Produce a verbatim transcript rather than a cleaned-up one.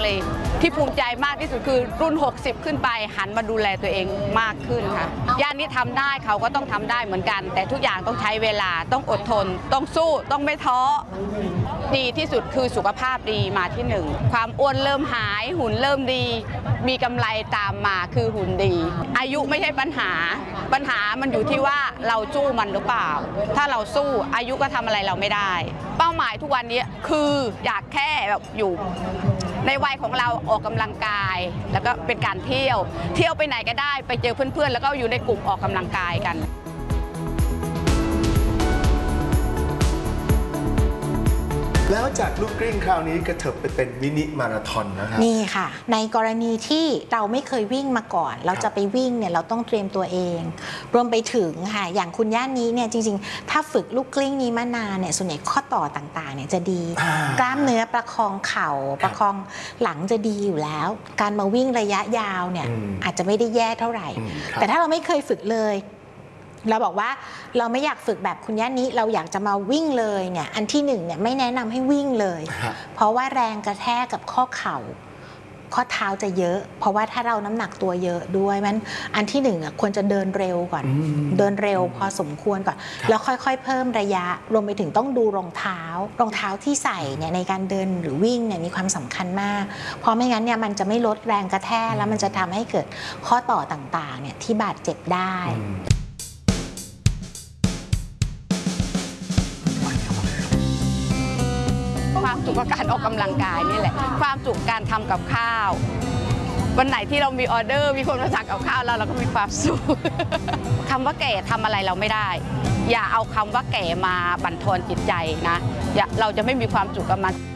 เลยที่ภูมิใจมากที่สุดคือรุ่นหกสิบขึ้นไปหันมาดูแลตัวเองมากขึ้นค่ะย่านนี้ทำได้เขาก็ต้องทำได้เหมือนกันแต่ทุกอย่างต้องใช้เวลาต้องอดทนต้องสู้ต้องไม่ท้อดีที่สุดคือสุขภาพดีมาที่หนึ่งความอ้วนเริ่มหายหุ่นเริ่มดีมีกำไรตามมาคือหุ่นดีอายุไม่ใช่ปัญหาปัญหามันอยู่ที่ว่าเราสู้มันหรือเปล่าถ้าเราสู้อายุก็ทำอะไรเราไม่ได้เป้าหมายทุกวันนี้คืออยากแค่แบบอยู่ในวัยของเราออกกำลังกายแล้วก็เป็นการเที่ยวเที่ยวไปไหนก็ได้ไปเจอเพื่อนๆแล้วก็อยู่ในกลุ่มออกกำลังกายกันแล้วจากลูกกลิ้งคราวนี้กระเถิบไปเป็นมินิมาราธอนนะครับนี่ค่ะในกรณีที่เราไม่เคยวิ่งมาก่อนเราจะไปวิ่งเนี่ยเราต้องเตรียมตัวเองรวมไปถึงค่ะอย่างคุณย่านนี้เนี่ยจริงๆถ้าฝึกลูกกลิ้งนี้มานานเนี่ยส่วนใหญ่ข้อต่อต่างๆเนี่ยจะดีกล้ามเนื้อประคองเข่าประคองหลังจะดีอยู่แล้วการมาวิ่งระยะยาวเนี่ยอาจจะไม่ได้แย่เท่าไหร่แต่ถ้าเราไม่เคยฝึกเลยเราบอกว่าเราไม่อยากฝึกแบบคุณย่านี้เราอยากจะมาวิ่งเลยเนี่ยอันที่หนึ่งเนี่ยไม่แนะนำให้วิ่งเลยเพราะว่าแรงกระแทกกับข้อเข่าข้อเท้าจะเยอะเพราะว่าถ้าเราน้ำหนักตัวเยอะด้วยมันอันที่หนึ่งอ่ะควรจะเดินเร็วก่อนเดินเร็วพอสมควรก่อนแล้วค่อยๆเพิ่มระยะรวมไปถึงต้องดูรองเท้ารองเท้าที่ใส่เนี่ยในการเดินหรือวิ่งเนี่ยมีความสำคัญมากเพราะไม่งั้นเนี่ยมันจะไม่ลดแรงกระแทกแล้วมันจะทำให้เกิดข้อต่อต่างๆเนี่ยที่บาดเจ็บได้ความสุขกับการออกกำลังกายนี่แหละความสุขการทำกับข้าววันไหนที่เรามีออเดอร์มีคนมาสั่งกับข้าวแล้วเราก็มีความสุขคำว่าแก่ทำอะไรเราไม่ได้อย่าเอาคำว่าแก่มาบั่นทอนจิตใจนะเราจะไม่มีความสุขกับมัน